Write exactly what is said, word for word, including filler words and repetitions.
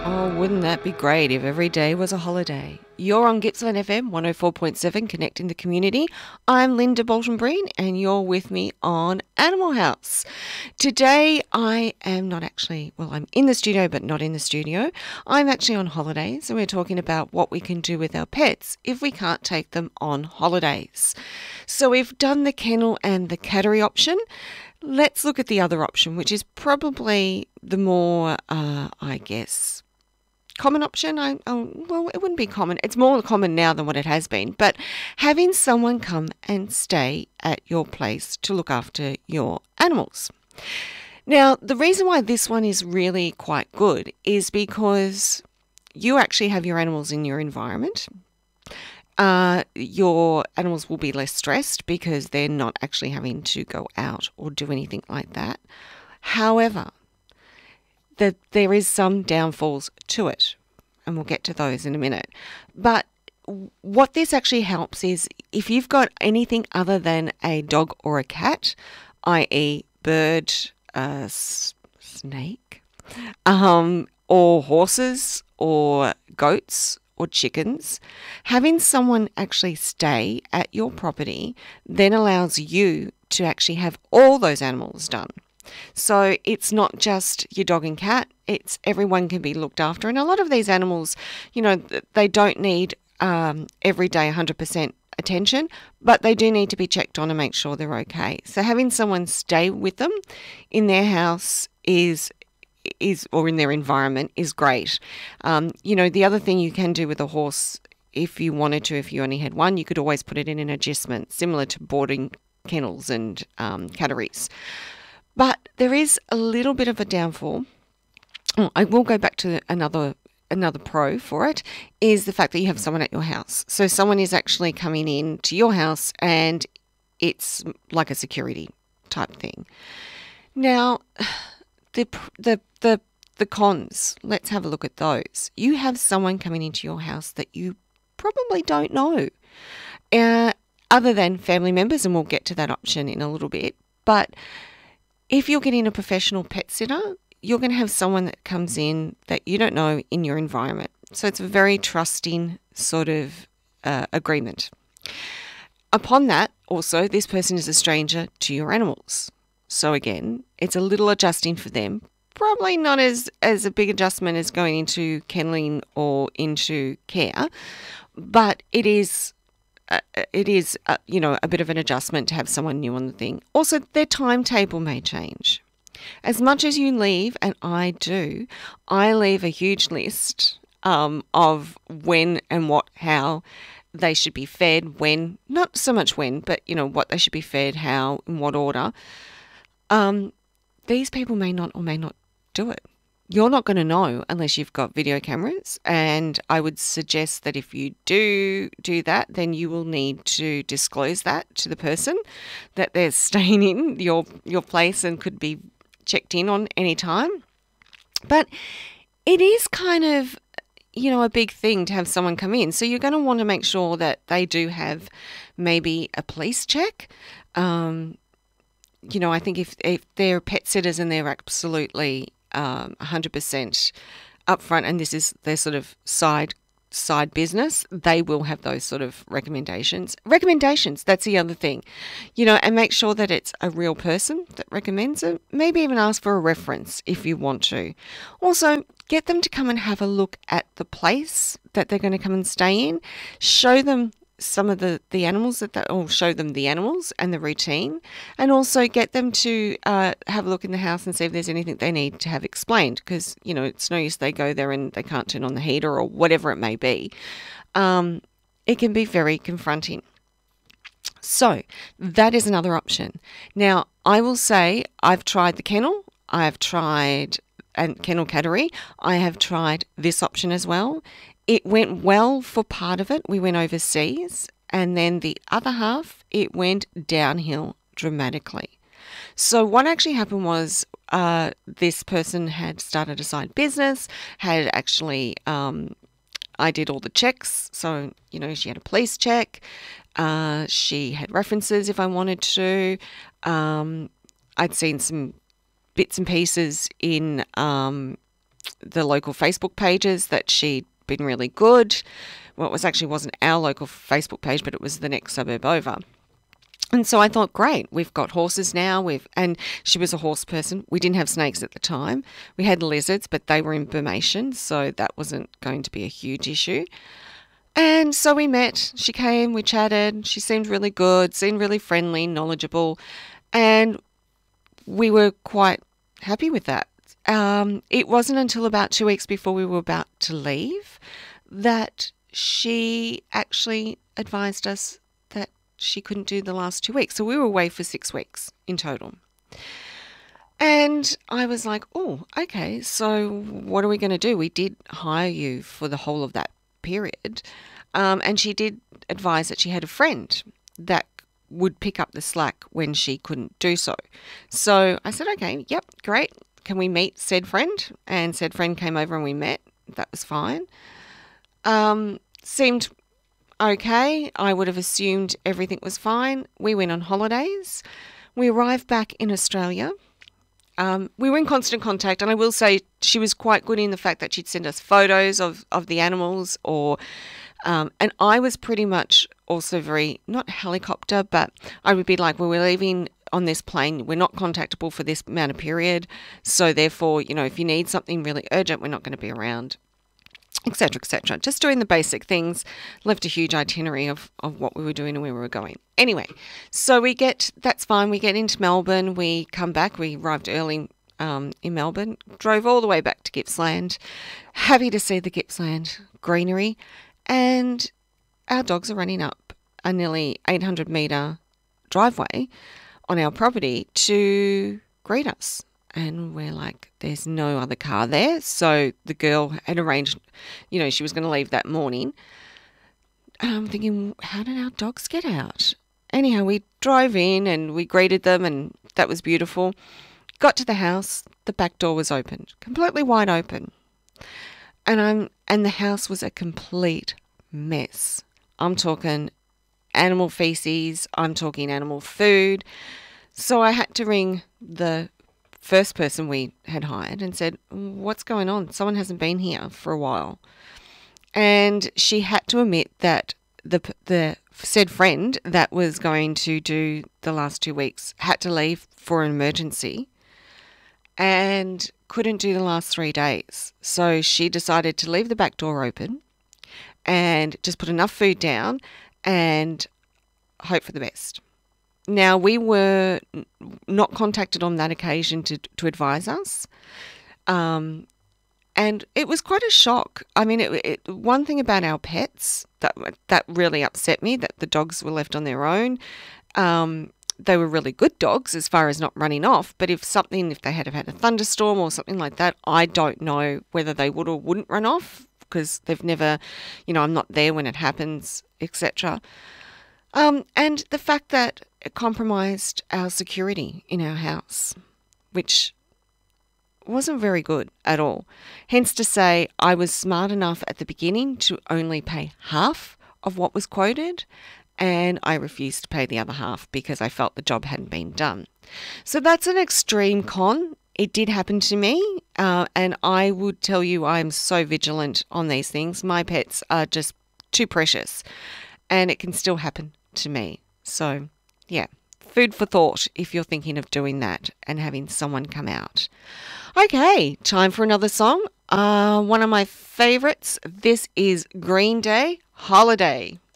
Oh, wouldn't that be great if every day was a holiday? You're on Gippsland F M one oh four point seven, connecting the community. I'm Linda Bolton-Breen and you're with me on Animal House. Today I am not actually, well, I'm in the studio but not in the studio. I'm actually on holidays and we're talking about what we can do with our pets if we can't take them on holidays. So we've done the kennel and the cattery option. Let's look at the other option, which is probably the more, uh, I guess, common option. I, oh, well, it wouldn't be common. It's more common now than what it has been. But having someone come and stay at your place to look after your animals. Now, the reason why this one is really quite good is because you actually have your animals in your environment. Uh, your animals will be less stressed because they're not actually having to go out or do anything like that. However, that there is some downfalls to it, and we'll get to those in a minute. But what this actually helps is if you've got anything other than a dog or a cat, that is bird, uh, s- snake, um, or horses or goats or chickens, having someone actually stay at your property then allows you to actually have all those animals done. So it's not just your dog and cat, it's everyone can be looked after. And a lot of these animals, you know, they don't need um, every day one hundred percent attention, but they do need to be checked on and make sure they're okay. So having someone stay with them in their house is is or in their environment is great. Um, you know, the other thing you can do with a horse, if you wanted to, if you only had one, you could always put it in an adjustment, similar to boarding kennels and um, catteries. But there is a little bit of a downfall. Oh, I will go back to another another pro for it, is the fact that you have someone at your house. So someone is actually coming in to your house and it's like a security type thing. Now, the the the the cons, let's have a look at those. You have someone coming into your house that you probably don't know, uh, other than family members, and we'll get to that option in a little bit. But if you're getting a professional pet sitter, you're going to have someone that comes in that you don't know in your environment. So it's a very trusting sort of uh, agreement. Upon that, also, this person is a stranger to your animals. So again, it's a little adjusting for them. Probably not as, as a big adjustment as going into kenneling or into care, but it is Uh, it is, uh, you know, a bit of an adjustment to have someone new on the thing. Also, their timetable may change. As much as you leave, and I do, I leave a huge list um, of when and what, how they should be fed, when, not so much when, but, you know, what they should be fed, how, in what order. Um, these people may not or may not do it. You're not going to know unless you've got video cameras, and I would suggest that if you do do that, then you will need to disclose that to the person, that they're staying in your your place and could be checked in on any time. But it is kind of, you know, a big thing to have someone come in. So you're going to want to make sure that they do have maybe a police check. Um, you know, I think if, if they're pet sitters and they're absolutely Um, one hundred percent upfront, and this is their sort of side side business, they will have those sort of recommendations. Recommendations, that's the other thing. You know, and make sure that it's a real person that recommends it. Maybe even ask for a reference if you want to. Also, get them to come and have a look at the place that they're going to come and stay in. Show them some of the, the animals that they, or show them the animals and the routine, and also get them to uh, have a look in the house and see if there's anything they need to have explained, because, you know, it's no use they go there and they can't turn on the heater or whatever it may be. Um, it can be very confronting. So that is another option. Now, I will say I've tried the kennel, I've tried and kennel cattery, I have tried this option as well. It went well for part of it. We went overseas, and then the other half, it went downhill dramatically. So what actually happened was uh, this person had started a side business, had actually, um, I did all the checks. So, you know, she had a police check. Uh, she had references if I wanted to. Um, I'd seen some bits and pieces in um, the local Facebook pages that she'd been really good. Well, it was actually wasn't our local Facebook page, but it was the next suburb over. And so I thought, great, we've got horses now. We've and she was a horse person. We didn't have snakes at the time. We had lizards, but they were in Burmatian, so that wasn't going to be a huge issue. And so we met. She came, we chatted. She seemed really good, seemed really friendly, knowledgeable, and we were quite happy with that. Um, it wasn't until about two weeks before we were about to leave that she actually advised us that she couldn't do the last two weeks. So we were away for six weeks in total. And I was like, oh, okay, so what are we going to do? We did hire you for the whole of that period. Um, and she did advise that she had a friend that would pick up the slack when she couldn't do so. So I said, okay, yep, great. Can we meet said friend? And said friend came over and we met. That was fine. Um, seemed okay. I would have assumed everything was fine. We went on holidays. We arrived back in Australia. Um, we were in constant contact, and I will say she was quite good in the fact that she'd send us photos of, of the animals, or um, and I was pretty much also very, not helicopter, but I would be like, well, we're leaving on this plane, we're not contactable for this amount of period, so therefore, you know, if you need something really urgent, we're not going to be around, etc, et cetera. Just doing the basic things, left a huge itinerary of, of what we were doing and where we were going. Anyway, so we get, that's fine, we get into Melbourne, we come back, we arrived early um, in Melbourne, drove all the way back to Gippsland, happy to see the Gippsland greenery, and our dogs are running up a nearly eight hundred metre driveway on our property to greet us. And we're like, there's no other car there. So the girl had arranged, you know, she was going to leave that morning. And I'm thinking, how did our dogs get out? Anyhow, we drove in and we greeted them, and that was beautiful. Got to the house, the back door was open, completely wide open. And I'm and the house was a complete mess. I'm talking animal feces, I'm talking animal food. So I had to ring the first person we had hired and said, what's going on? Someone hasn't been here for a while. And she had to admit that the the said friend that was going to do the last two weeks had to leave for an emergency and couldn't do the last three days. So she decided to leave the back door open and just put enough food down and hope for the best. Now, we were not contacted on that occasion to, to advise us. Um, and it was quite a shock. I mean, it, it, one thing about our pets that that really upset me, that the dogs were left on their own. Um, they were really good dogs as far as not running off. But if something, if they had had a thunderstorm or something like that, I don't know whether they would or wouldn't run off, because they've never, you know, I'm not there when it happens, et cetera. Um, and the fact that it compromised our security in our house, which wasn't very good at all. Hence to say, I was smart enough at the beginning to only pay half of what was quoted, and I refused to pay the other half because I felt the job hadn't been done. So that's an extreme con. It did happen to me, uh, and I would tell you I'm so vigilant on these things. My pets are just too precious, and it can still happen to me. So, yeah, food for thought if you're thinking of doing that and having someone come out. Okay, time for another song. Uh, one of my favourites. This is Green Day, Holiday.